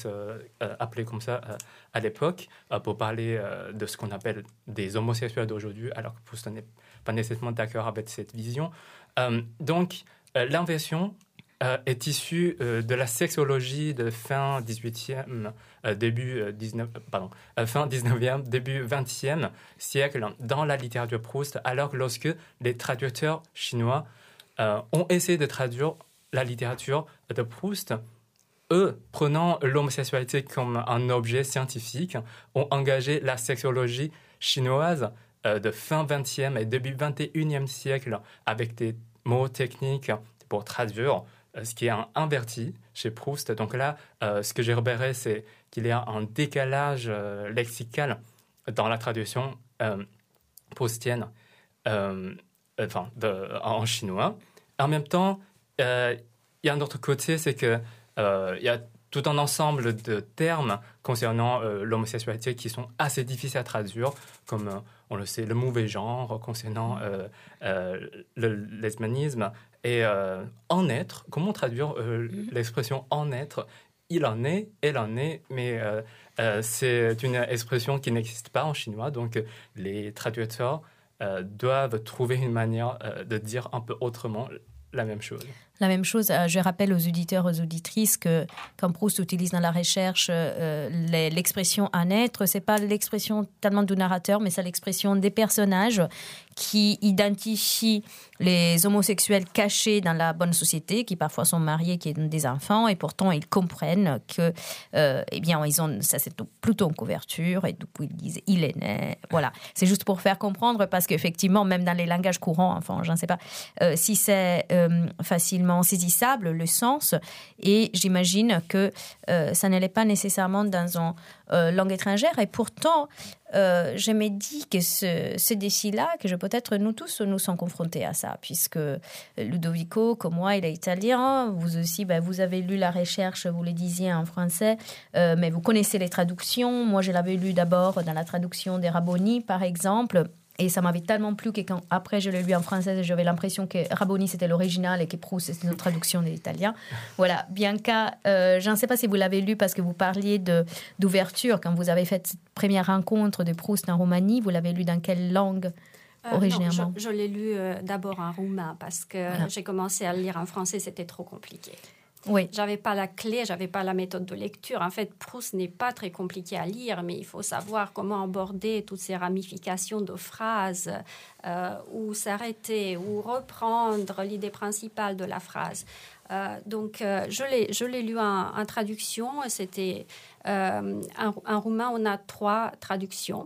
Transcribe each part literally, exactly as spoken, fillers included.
euh, appelé comme ça euh, à l'époque, euh, pour parler euh, de ce qu'on appelle des homosexuels d'aujourd'hui, alors que Proust n'est pas nécessairement d'accord avec cette vision. Euh, donc, euh, l'inversion euh, est issue euh, de la sexologie de fin dix-huitième, euh, début euh, dix-neuf, euh, pardon, euh, fin dix-neuvième, début vingtième siècle dans la littérature Proust, alors que lorsque les traducteurs chinois euh, ont essayé de traduire la littérature de Proust, eux, prenant l'homosexualité comme un objet scientifique, ont engagé la sexologie chinoise euh, de fin vingtième et début vingt et unième siècle avec des mots techniques pour traduire, euh, ce qui est un inverti chez Proust. Donc là, euh, ce que j'ai repéré, c'est qu'il y a un décalage euh, lexical dans la traduction euh, proustienne, euh, enfin, de, en chinois. En même temps, euh, il y a un autre côté, c'est que Euh, il y a tout un ensemble de termes concernant euh, l'homosexualité qui sont assez difficiles à traduire, comme euh, on le sait, le mauvais genre, concernant euh, euh, le lesbianisme. Et euh, en être, comment traduire euh, l'expression en être? Il en est, elle en est, mais euh, euh, c'est une expression qui n'existe pas en chinois, donc les traducteurs euh, doivent trouver une manière euh, de dire un peu autrement la même chose. La même chose, euh, je rappelle aux auditeurs, aux auditrices que quand Proust utilise dans la recherche euh, les, l'expression « en être », c'est pas l'expression tellement du narrateur, mais c'est l'expression des personnages qui identifient les homosexuels cachés dans la bonne société, qui parfois sont mariés, qui ont des enfants, et pourtant ils comprennent que, euh, eh bien, ils ont, ça c'est plutôt une couverture, et du coup ils disent « il est né ». Voilà, c'est juste pour faire comprendre, parce qu'effectivement, même dans les langages courants, enfin, je ne sais pas euh, si c'est euh, facilement saisissable le sens, et j'imagine que euh, ça n'allait pas nécessairement dans une euh, langue étrangère, et pourtant euh, je me dis que ce, ce défi-là, que je, peut-être nous tous nous sommes confrontés à ça, puisque Ludovico, comme moi, il est italien, vous aussi, ben, vous avez lu la recherche, vous le disiez en français, euh, mais vous connaissez les traductions. Moi je l'avais lu d'abord dans la traduction des Raboni par exemple. Et ça m'avait tellement plu que quand après je l'ai lu en français, j'avais l'impression que Raboni c'était l'original et que Proust c'était une traduction de l'italien. Voilà, Bianca, euh, je ne sais pas si vous l'avez lu parce que vous parliez de, d'ouverture. Quand vous avez fait cette première rencontre de Proust en Roumanie, vous l'avez lu dans quelle langue euh, originairement? Non, je, je l'ai lu euh, d'abord en roumain parce que voilà. J'ai commencé à le lire en français, c'était trop compliqué. Oui. J'avais pas la clé, j'avais pas la méthode de lecture. En fait, Proust n'est pas très compliqué à lire, mais il faut savoir comment aborder toutes ces ramifications de phrases, euh, ou s'arrêter, ou reprendre l'idée principale de la phrase. Euh, donc, euh, je l'ai, je l'ai lu en, en traduction. C'était euh, en, en roumain, on a trois traductions.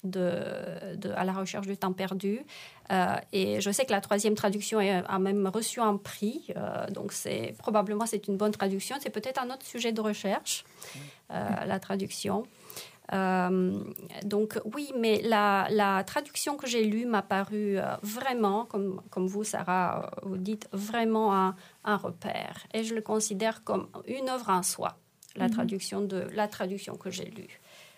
De, de, à la recherche du temps perdu. Euh, et je sais que la troisième traduction est, a même reçu un prix. Euh, donc, c'est, probablement, c'est une bonne traduction. C'est peut-être un autre sujet de recherche, euh, la traduction. Euh, donc, oui, mais la, la traduction que j'ai lue m'a paru euh, vraiment, comme, comme vous, Sarah, vous dites, vraiment un, un repère. Et je le considère comme une œuvre en soi, la, mm-hmm. traduction, de, la traduction que j'ai lue.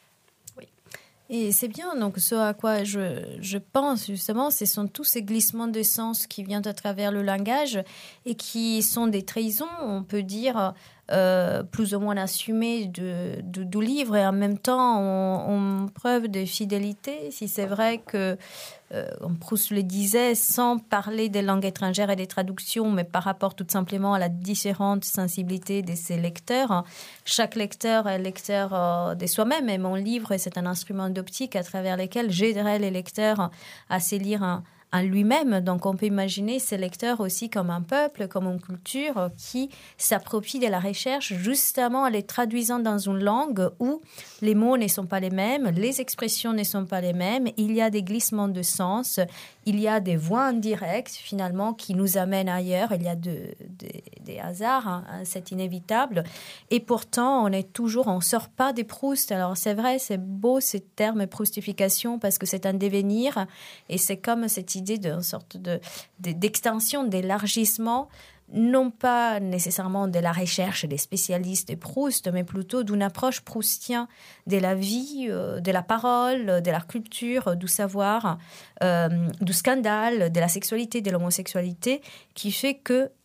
Et c'est bien, donc ce à quoi je, je pense justement, ce sont tous ces glissements de sens qui viennent à travers le langage et qui sont des trahisons, on peut dire, euh, plus ou moins assumées de, de, du livre, et en même temps on, on preuve de fidélité, si c'est vrai que, euh, comme Proust le disait, sans parler des langues étrangères et des traductions, mais par rapport tout simplement à la différente sensibilité de ses lecteurs. Chaque lecteur est lecteur euh, de soi-même, et mon livre, c'est un instrument d'optique à travers lequel j'aiderai les lecteurs à se lire en, en lui-même. Donc on peut imaginer ces lecteurs aussi comme un peuple, comme une culture qui s'approprie de la recherche justement en les traduisant dans une langue où les mots ne sont pas les mêmes, les expressions ne sont pas les mêmes, il y a des glissements de sens, il y a des voix indirectes finalement qui nous amènent ailleurs, il y a de, de, des hasards, hein, c'est inévitable, et pourtant on est toujours, on ne sort pas des Proust. Alors c'est vrai, c'est beau ce terme proustification parce que c'est un devenir, et c'est comme cette idée d'une sorte de, de, d'extension, d'élargissement, non pas nécessairement de la recherche des spécialistes de Proust, mais plutôt d'une approche proustienne de la vie, euh, de la parole, de la culture, du savoir, euh, du scandale, de la sexualité, de l'homosexualité, qui fait que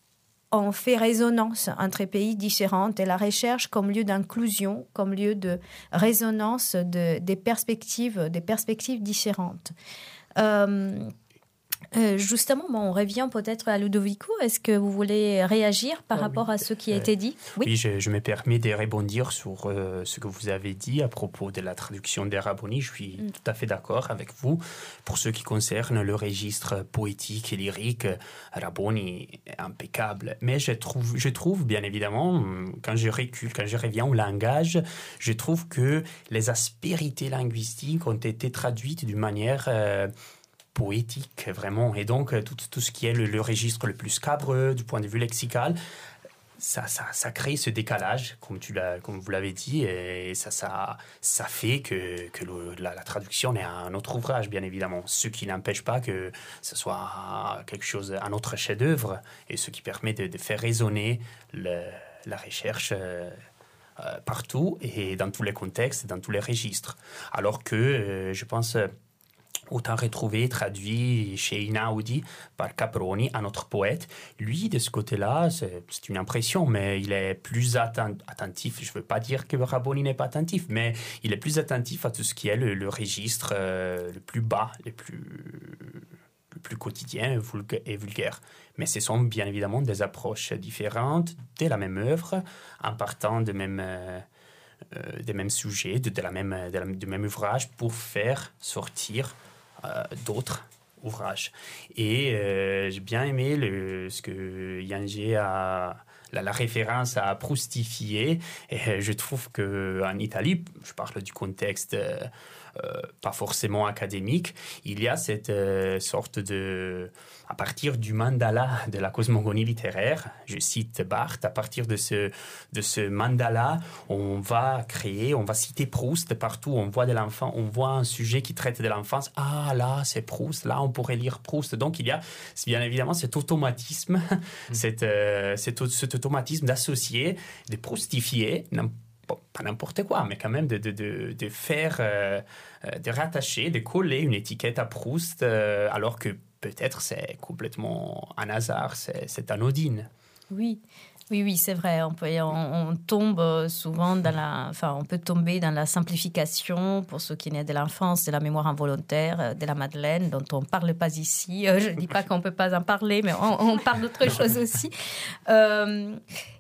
on fait résonance entre pays différents et la recherche comme lieu d'inclusion, comme lieu de résonance de, des, perspectives, des perspectives différentes. Euh, euh, justement, bon, on revient peut-être à Ludovico. Est-ce que vous voulez réagir par ah, rapport oui. à ce qui a euh, été dit? Oui, oui je, je me permets de rebondir sur euh, ce que vous avez dit à propos de la traduction des Rabboni. Je suis mm. tout à fait d'accord avec vous. Pour ce qui concerne le registre poétique et lyrique, Rabboni est impeccable. Mais je trouve, je trouve, bien évidemment, quand je recule, quand je reviens au langage, je trouve que les aspérités linguistiques ont été traduites d'une manière... Euh, poétique, vraiment. Et donc, tout, tout ce qui est le, le registre le plus scabreux du point de vue lexical, ça, ça, ça crée ce décalage, comme, tu l'as, comme vous l'avez dit, et ça, ça, ça fait que, que le, la, la traduction est un autre ouvrage, bien évidemment. Ce qui n'empêche pas que ce soit quelque chose, un autre chef-d'œuvre, et ce qui permet de, de faire résonner le, la recherche euh, euh, partout, et dans tous les contextes, dans tous les registres. Alors que, euh, je pense... autant retrouvé, traduit chez Einaudi par Caproni, un autre poète. Lui, de ce côté-là, c'est, c'est une impression, mais il est plus atten- attentif. Je ne veux pas dire que Rabboni n'est pas attentif, mais il est plus attentif à tout ce qui est le, le registre euh, le plus bas, le plus, le plus quotidien et vulgaire. Mais ce sont bien évidemment des approches différentes de la même œuvre, en partant de même... Euh, Euh, des mêmes sujets, de, de la même, de la, du même ouvrage pour faire sortir euh, d'autres ouvrages. Et euh, j'ai bien aimé le, ce que Yangé a... La, la référence à proustifier. Et je trouve qu'en Italie, je parle du contexte euh, euh, pas forcément académique, il y a cette euh, sorte de... À partir du mandala de la cosmogonie littéraire, je cite Barthes, à partir de ce, de ce mandala, on va créer, on va citer Proust partout, on voit de l'enfant, on voit un sujet qui traite de l'enfance. Ah, là, c'est Proust, là, on pourrait lire Proust. Donc, il y a bien évidemment cet automatisme, mmh. cette, euh, cet, cet automatisme d'associer, de proustifier, pas n'importe quoi, mais quand même de, de, de, de faire, euh, de rattacher, de coller une étiquette à Proust, euh, alors que peut-être c'est complètement un hasard, c'est, c'est anodine. Oui, oui, oui, c'est vrai. On, peut, on, on tombe souvent dans la, enfin, on peut tomber dans la simplification pour ce qui est de l'enfance, de la mémoire involontaire, de la Madeleine, dont on ne parle pas ici. Je ne dis pas qu'on ne peut pas en parler, mais on, on parle d'autre chose aussi. Euh,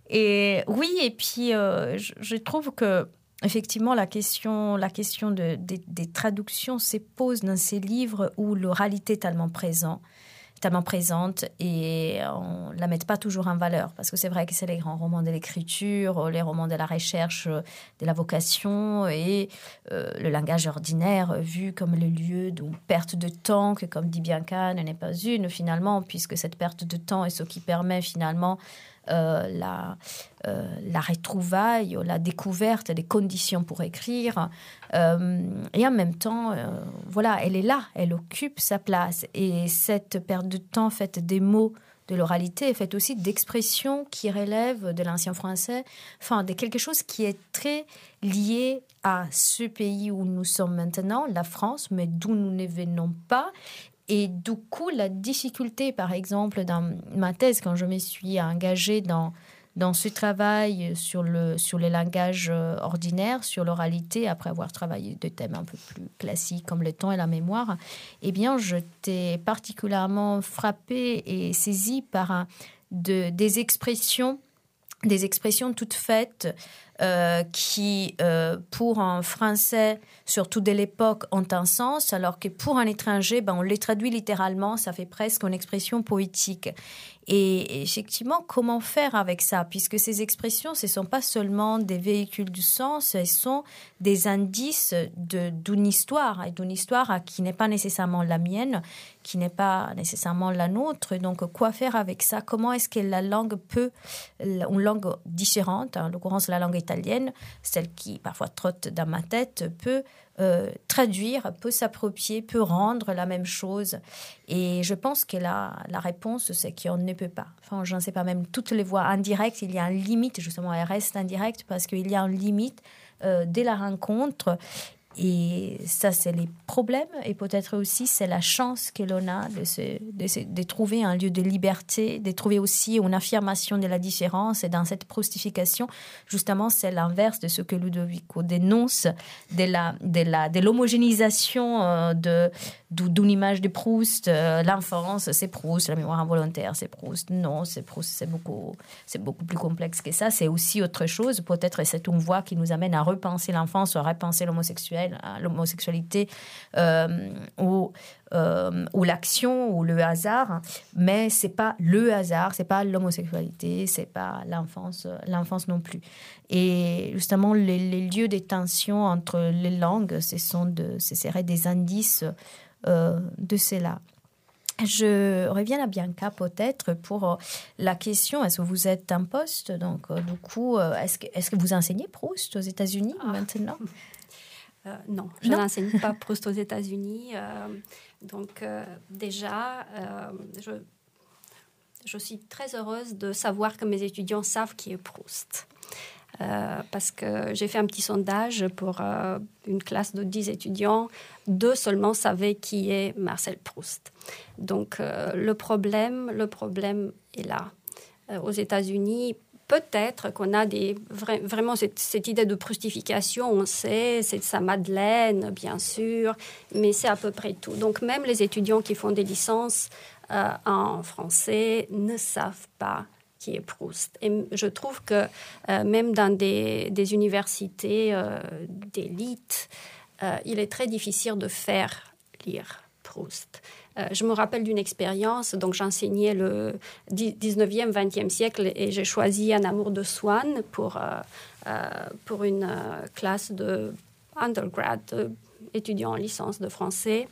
et oui, et puis euh, je, je trouve que effectivement, la question, la question de, de, des traductions se pose dans ces livres où l'oralité est tellement présente. tellement présente et on ne la met pas toujours en valeur parce que c'est vrai que c'est les grands romans de l'écriture, les romans de la recherche, de la vocation et euh, le langage ordinaire vu comme le lieu d'une perte de temps que, comme dit Bianca, ne n'est pas une finalement, puisque cette perte de temps est ce qui permet finalement Euh, la, euh, la retrouvaille, la découverte des conditions pour écrire. Euh, et en même temps, euh, voilà, elle est là, elle occupe sa place. Et cette perte de temps faite des mots de l'oralité est faite aussi d'expressions qui relèvent de l'ancien français, enfin, de quelque chose qui est très lié à ce pays où nous sommes maintenant, la France, mais d'où nous ne venons pas. Et du coup, la difficulté, par exemple, dans ma thèse, quand je me suis engagée dans, dans ce travail sur, le, sur les langages ordinaires, sur l'oralité, après avoir travaillé des thèmes un peu plus classiques comme le temps et la mémoire, eh bien, j'étais particulièrement frappée et saisie par un, de, des expressions, des expressions toutes faites Euh, qui, euh, pour un Français, surtout de l'époque, ont un sens, alors que pour un étranger, ben, on les traduit littéralement, ça fait presque une expression poétique. Et effectivement, comment faire avec ça? Puisque ces expressions, ce ne sont pas seulement des véhicules du sens, elles sont des indices de, d'une histoire, et d'une histoire qui n'est pas nécessairement la mienne, qui n'est pas nécessairement la nôtre. Donc, quoi faire avec ça? Comment est-ce que la langue peut, une langue différente, en l'occurrence la langue italienne, celle qui parfois trotte dans ma tête, peut euh, traduire, peut s'approprier, peut rendre la même chose. Et je pense que la, la réponse, c'est qu'on ne peut pas. Enfin, je ne sais pas, même toutes les voix indirectes, il y a une limite, justement, elles restent indirectes parce qu'il y a une limite euh, dès la rencontre. Et ça, c'est les problèmes. Et peut-être aussi, c'est la chance que l'on a de, se, de, se, de trouver un lieu de liberté, de trouver aussi une affirmation de la différence. Et dans cette proustification, justement, c'est l'inverse de ce que Ludovico dénonce, de, la, de, la, de l'homogénéisation euh, de, d'une image de Proust. Euh, l'enfance, c'est Proust. La mémoire involontaire, c'est Proust. Non, c'est Proust, c'est beaucoup, c'est beaucoup plus complexe que ça. C'est aussi autre chose. Peut-être c'est une voie qui nous amène à repenser l'enfance, à repenser l'homosexuel, l'homosexualité euh, ou, euh, ou l'action ou le hasard, mais c'est pas le hasard, c'est pas l'homosexualité, c'est pas l'enfance, l'enfance non plus. Et justement, les, les lieux de tension entre les langues, ce, sont de, ce seraient des indices euh, de cela. Je reviens à Bianca peut-être pour la question, est-ce que vous êtes en poste? Donc, du coup, est-ce que, est-ce que vous enseignez Proust aux États-Unis ah. maintenant? Euh, non, je n'enseigne pas Proust aux États-Unis. Euh, donc, euh, déjà, euh, je, je suis très heureuse de savoir que mes étudiants savent qui est Proust. Euh, parce que j'ai fait un petit sondage pour euh, une classe de dix étudiants. Deux seulement savaient qui est Marcel Proust. Donc, euh, le problème, le problème est là. Euh, aux États-Unis, peut-être qu'on a des, vra- vraiment cette, cette idée de proustification, on sait, c'est sa Madeleine, bien sûr, mais c'est à peu près tout. Donc, même les étudiants qui font des licences euh, en français ne savent pas qui est Proust. Et je trouve que euh, même dans des, des universités euh, d'élite, euh, il est très difficile de faire lire Proust. Euh, je me rappelle d'une expérience, donc j'enseignais le dix-neuvième, vingtième siècle et j'ai choisi Un amour de Swann pour, euh, euh, pour une euh, classe de undergrad, euh, étudiants en licence de français.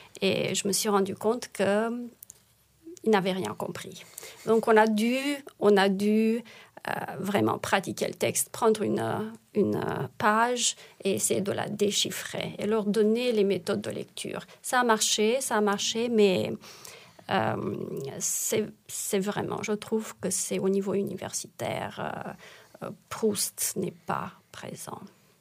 Et je me suis rendu compte que ils n'avaient rien compris. Donc, on a dû, on a dû euh, vraiment pratiquer le texte, prendre une, une page et essayer de la déchiffrer et leur donner les méthodes de lecture. Ça a marché, ça a marché, mais euh, c'est, c'est vraiment, je trouve que c'est au niveau universitaire, euh, Proust n'est pas présent.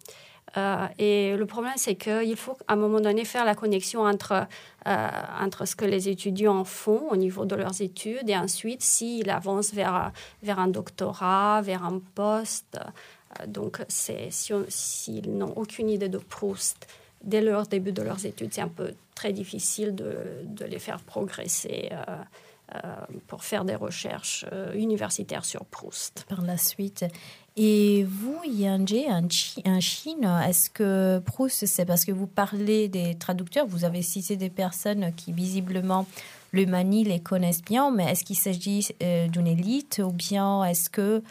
Euh, et le problème, c'est qu'il faut à un moment donné faire la connexion entre, euh, entre ce que les étudiants font au niveau de leurs études et ensuite s'ils avancent vers, vers un doctorat, vers un poste. Euh, donc, c'est, si on, s'ils n'ont aucune idée de Proust dès leur début de leurs études, c'est un peu très difficile de, de les faire progresser euh, euh, pour faire des recherches euh, universitaires sur Proust. Par la suite. Et vous, Yanje, en Chine, est-ce que Proust, c'est parce que vous parlez des traducteurs, vous avez cité des personnes qui visiblement le manient, les connaissent bien, mais est-ce qu'il s'agit euh, d'une élite ou bien est-ce que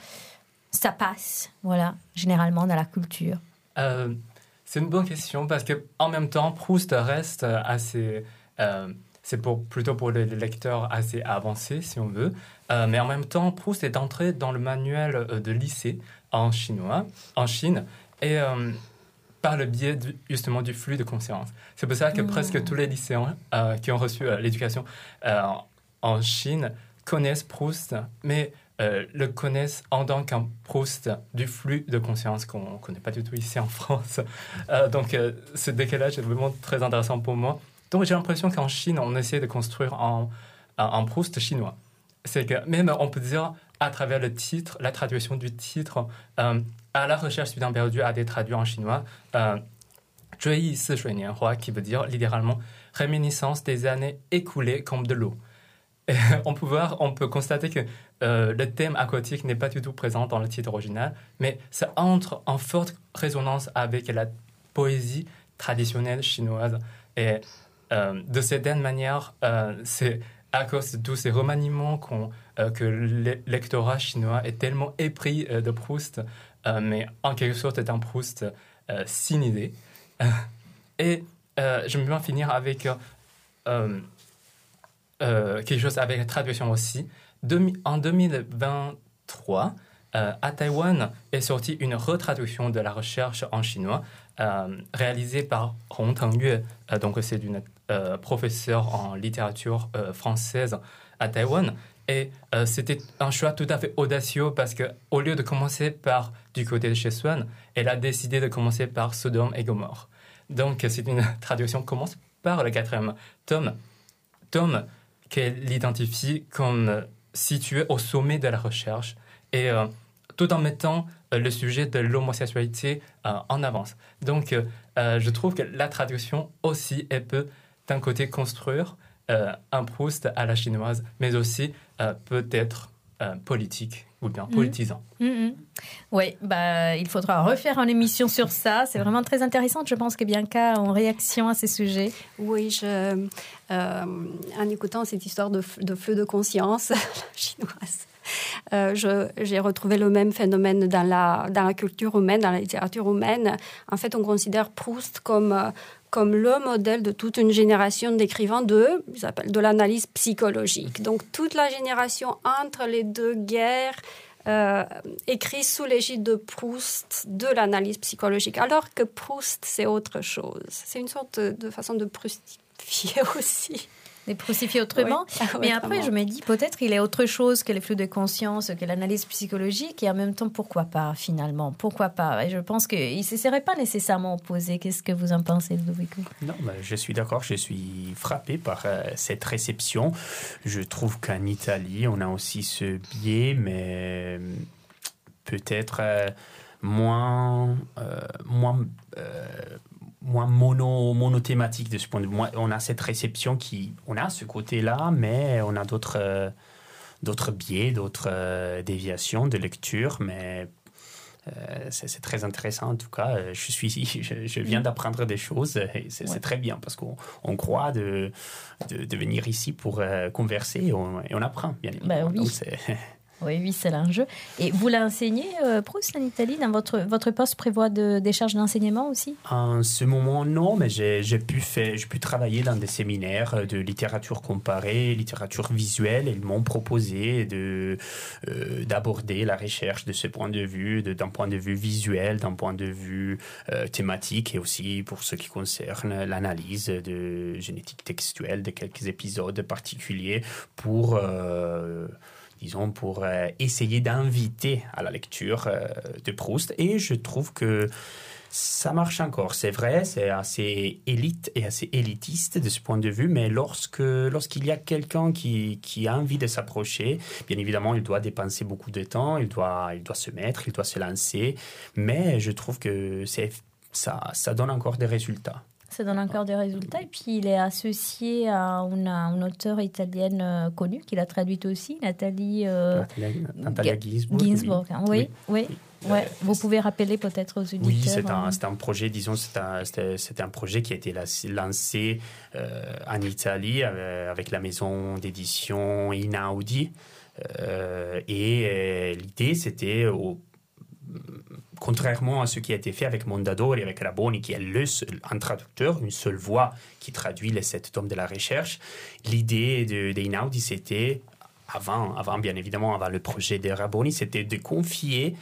ça passe, voilà, généralement dans la culture? euh, C'est une bonne question parce qu'en même temps, Proust reste assez... Euh, c'est pour, plutôt pour les lecteurs assez avancés, si on veut. Euh, mais en même temps, Proust est entré dans le manuel de lycée en chinois, en Chine, et euh, par le biais du, justement du flux de conscience. C'est pour ça que mmh. presque tous les lycéens euh, qui ont reçu euh, l'éducation euh, en Chine connaissent Proust, mais euh, le connaissent en tant qu'un Proust du flux de conscience qu'on ne connaît pas du tout ici en France. Euh, donc, euh, ce décalage est vraiment très intéressant pour moi. Donc, j'ai l'impression qu'en Chine, on essaie de construire un, un Proust chinois. C'est que même, on peut dire, à travers le titre, la traduction du titre, euh, à la recherche du temps perdu a été traduit en chinois, euh, 追忆似水年华, qui veut dire littéralement réminiscence des années écoulées comme de l'eau. Et on peut voir, on peut constater que euh, le thème aquatique n'est pas du tout présent dans le titre original, mais ça entre en forte résonance avec la poésie traditionnelle chinoise. Et euh, de certaine manière, euh, c'est à cause de tous ces remaniements qu'on, euh, que le lectorat chinois est tellement épris euh, de Proust, euh, mais en quelque sorte est un Proust euh, sin idée. Et euh, je vais finir avec euh, euh, quelque chose avec la traduction aussi. Demi, en deux mille vingt-trois, euh, à Taïwan est sortie une retraduction de la recherche en chinois euh, réalisée par Hong Tengyue, euh, donc c'est une euh, professeure en littérature euh, française à Taïwan. Et euh, c'était un choix tout à fait audacieux parce qu'au lieu de commencer par du côté de chez Swann, elle a décidé de commencer par Sodome et Gomorrhe. Donc, c'est une traduction qui commence par le quatrième tome, tome qu'elle identifie comme situé au sommet de la recherche, et euh, tout en mettant euh, le sujet de l'homosexualité euh, en avance. Donc, euh, je trouve que la traduction aussi, elle peut, d'un côté, construire euh, un Proust à la chinoise, mais aussi euh, peut-être euh, politique ou bien Mmh. politisant. Mmh. Oui, bah, il faudra refaire une émission sur ça. C'est vraiment très intéressant. Je pense que Bianca, en réaction à ces sujets. Oui, je, euh, en écoutant cette histoire de, de feu de conscience chinoise, euh, je, j'ai retrouvé le même phénomène dans la, dans la culture humaine, dans la littérature humaine. En fait, on considère Proust comme, comme le modèle de toute une génération d'écrivains de, ils appellent de l'analyse psychologique. Donc, toute la génération entre les deux guerres Euh, écrit sous l'égide de Proust de l'analyse psychologique, alors que Proust, c'est autre chose. C'est une sorte de, de façon de proustifier aussi. Les proustifier autrement. Oui. Mais après, je me dis, peut-être il est autre chose que les flux de conscience, que l'analyse psychologique, et en même temps, pourquoi pas, finalement? Pourquoi pas? Et je pense qu'il ne se serait pas nécessairement opposé. Qu'est-ce que vous en pensez, Ludovico? Non, ben, je suis d'accord, je suis frappé par euh, cette réception. Je trouve qu'en Italie, on a aussi ce biais, mais peut-être euh, moins... Euh, moins euh, moins mono, monothématique de ce point de vue. On a cette réception qui... On a ce côté-là, mais on a d'autres, euh, d'autres biais, d'autres euh, déviations de lecture, mais euh, c'est, c'est très intéressant en tout cas. Je, suis, je, je viens d'apprendre des choses et c'est, ouais. c'est très bien parce qu'on on croit de, de, de venir ici pour euh, converser et on, et on apprend, bien évidemment. Ben oui. Donc c'est... Oui, oui, c'est l'enjeu. Et vous l'enseignez, euh, Proust, en Italie? Dans votre, votre poste prévoit de, des charges d'enseignement aussi? En ce moment, non, mais j'ai, j'ai, pu faire, j'ai pu travailler dans des séminaires de littérature comparée, littérature visuelle, et ils m'ont proposé de, euh, d'aborder la recherche de ce point de vue, de, d'un point de vue visuel, d'un point de vue euh, thématique, et aussi pour ce qui concerne l'analyse de génétique textuelle de quelques épisodes particuliers pour... Euh, disons, pour euh, essayer d'inviter à la lecture euh, de Proust. Et je trouve que ça marche encore. C'est vrai, c'est assez élite et assez élitiste de ce point de vue, mais lorsque, lorsqu'il y a quelqu'un qui, qui a envie de s'approcher, bien évidemment, il doit dépenser beaucoup de temps, il doit, il doit se mettre, il doit se lancer, mais je trouve que c'est, ça, ça donne encore des résultats. Ça donne encore des résultats. Et puis, il est associé à une, une auteure italienne euh, connue, qu'il a traduite aussi, Nathalie... Euh, Natalia Ginzburg. Ginsburg, hein. oui, oui. oui. oui. Ouais. Vous pouvez rappeler peut-être aux auditeurs. Oui, c'est un, euh... c'est un projet, disons, c'est un, c'est, c'est un projet qui a été lancé euh, en Italie euh, avec la maison d'édition Einaudi. Euh, et euh, l'idée, c'était... Au, contrairement à ce qui a été fait avec Mondadori et avec Raboni, qui est le seul, un traducteur, une seule voix qui traduit les sept tomes de la recherche, l'idée de, d'Einaudi, c'était, avant, avant, bien évidemment, avant le projet de Raboni, c'était de confier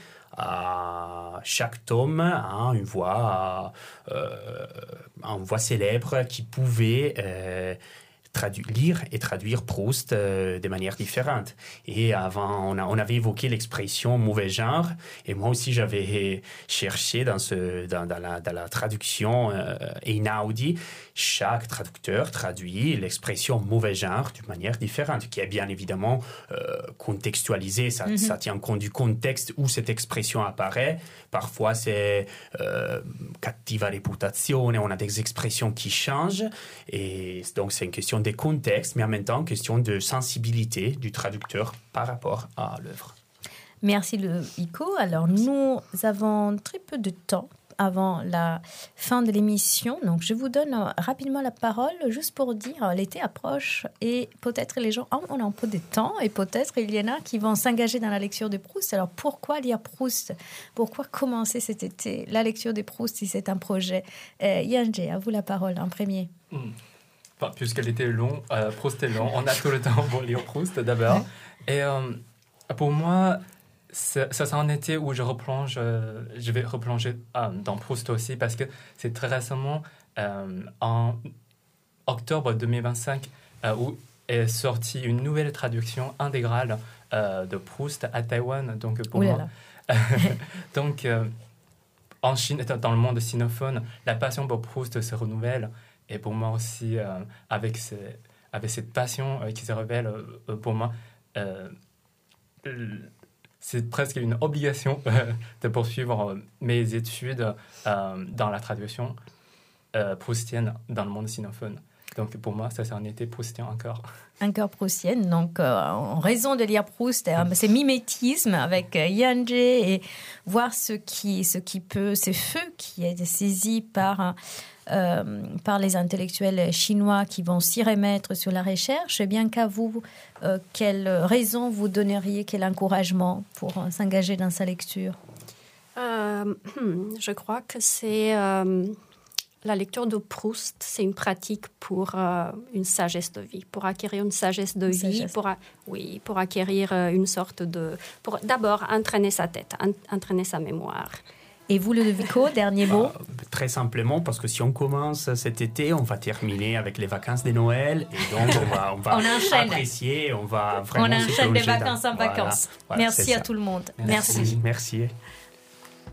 à chaque tome à une voix, euh, à une voix célèbre qui pouvait... Euh, Tradu- lire et traduire Proust euh, de manière différente. Et avant, on, a, on avait évoqué l'expression mauvais genre, et moi aussi j'avais cherché dans, ce, dans, dans, la, dans la traduction euh, Einaudi, chaque traducteur traduit l'expression mauvais genre d'une manière différente, qui est bien évidemment euh, contextualisée, ça, mm-hmm. ça tient compte du contexte où cette expression apparaît. Parfois c'est euh, cattiva reputazione, on a des expressions qui changent, et donc c'est une question des contextes, mais en même temps, question de sensibilité du traducteur par rapport à l'œuvre. Merci, Ludovico. Alors, nous avons très peu de temps avant la fin de l'émission. Donc, je vous donne rapidement la parole juste pour dire l'été approche et peut-être les gens ont un peu de temps et peut-être il y en a qui vont s'engager dans la lecture de Proust. Alors, pourquoi lire Proust? Pourquoi commencer cet été la lecture de Proust si c'est un projet? euh, Yanje, à vous la parole en premier. Mm. Enfin, puisque l'été est long, euh, Proust est long, on a tout le temps pour lire Proust d'abord. Et euh, pour moi, ça c'est un été où je replonge, euh, je vais replonger euh, dans Proust aussi, parce que c'est très récemment, euh, en octobre deux mille vingt-cinq, euh, où est sortie une nouvelle traduction intégrale euh, de Proust à Taïwan. Donc pour Ouh là moi, donc euh, en Chine, dans le monde sinophone, la passion pour Proust se renouvelle. Et pour moi aussi, euh, avec, ce, avec cette passion euh, qui se révèle, euh, pour moi, euh, c'est presque une obligation euh, de poursuivre euh, mes études euh, dans la traduction euh, proustienne dans le monde sinophone. Donc pour moi, ça c'est un été proustien encore. Encore proustienne, donc euh, en raison de lire Proust, euh, c'est mimétisme avec euh, Yan Zhi et voir ce qui, ce qui peut, ce feu qui est saisi par, euh, par les intellectuels chinois qui vont s'y remettre sur la recherche. Et bien qu'à vous, euh, quelle raison vous donneriez, quel encouragement pour euh, s'engager dans sa lecture? euh, Je crois que c'est... Euh La lecture de Proust, c'est une pratique pour euh, une sagesse de vie, pour acquérir une sagesse de une vie, sagesse. Pour, oui, pour acquérir une sorte de... Pour d'abord entraîner sa tête, en, entraîner sa mémoire. Et vous, Ludovico, dernier mot? euh, Très simplement, parce que si on commence cet été, on va terminer avec les vacances de Noël, et donc on va, on va on enchaîne. apprécier, on va vraiment On se enchaîne des plonger vacances dans... en vacances. Voilà, voilà, Merci à ça. tout le monde. Merci. Merci. Merci.